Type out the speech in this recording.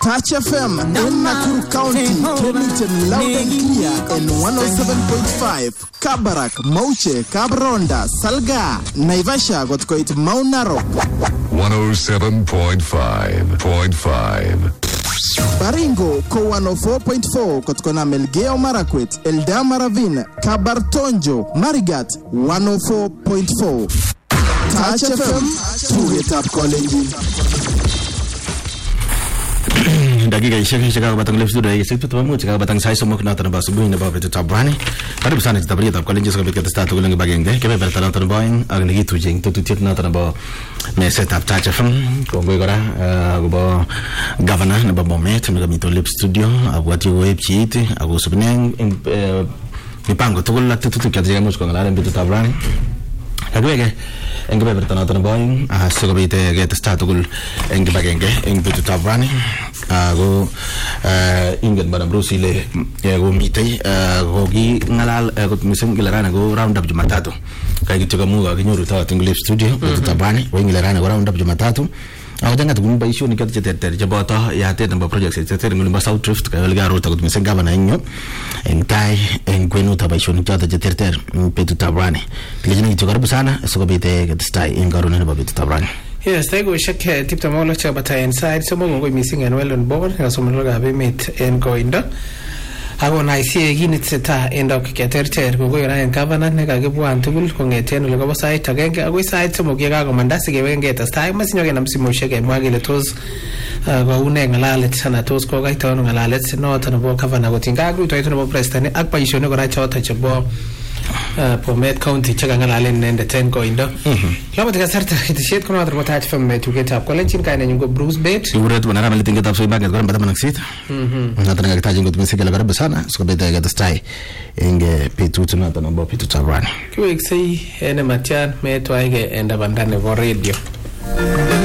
Touch FM in Nakuru County, transmitting loud and clear in 107.5. Kabarak, Mauche, Kabronda, Salga, Naivasha, Gotkoit, Mount Narok. 107.5. Baringo, Ko 104.4, Kotkona Melgeo Marakwet, Eldama Ravine, Kabartonjo, Marigat, 104.4. Touch FM, to it up calling. Dakika ishaka batang live studio yesitu tu mu cakap batang saya semua kena tanpa subuh ini bawa itu tabrani. Pada besar kita beri tahu kalau jenis kita start tu kalau bagian deh. Kita bertahan tanpa boing agar lagi tu jeng tu tiap na tanpa meset up touch FM. Kau gora aku bawa governor na bawa met mereka minta live studio. Aku buat web sheet. Aku sebenarnya dipanggil tu kalau tu kita jaga musuh kalau ada begitu tabrani. Aku engke bertahan tanpa boing. Sekarang kita start tu kalau engke bagian begitu tabrani. Aku ingat barang Brusile aku mitai aku ngalal aku misal gelaran aku round up Jumatatu kayak gitu kamu aku nyuruh tahu tinggal live studio itu tabani aku gelaran aku round up Jumatatu aku jangan tu gumpa isu ni kita cerita coba tahu ya ada tempat projek cerita dengan bahasa South kayak lagi aru takut misal kawan aingnya engkai engkuenu tahu isu ni kita cerita itu tabani jadi itu kalau besana suka bete kita stay engkaru ni bawa itu tabani. Yes, they go check tip the mall check but inside someone go missing and well on board some look have meet and go in the I want I see again it's a end of cater go and governor nega give one to will con get ten look side again go side some of Gigago Mandasi gave get a time must again I'm simo check and waggle toes go uneng alalet and a toes go right on let's not on a walk governor go think I go to about Preston Akpa you should not write out touch a ball Pomet County Chagangal Island and the 10 going down. Lama certa kita shit kono atau touch from to get up. Kalau cint kain yang go Bruce Bait. Urat mana ramai tinggal tapi bagai korang pada menaksit. Nanti nak kita jenggot mesti kalau korang besar, suka beda kita stay. Inge pitu tu nanti nampak pitu cawan. Kau eksai ene macam me tu aja enda bandar ne radio.